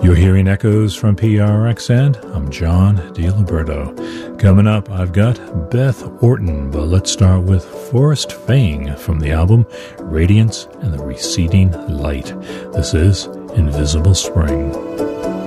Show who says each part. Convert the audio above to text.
Speaker 1: You're hearing echoes from PRXN. I'm John DiLiberto. Coming up, I've got Beth Orton, but let's start with Forrest Fang from the album Radiance and the Receding Light. This is Invisible Spring.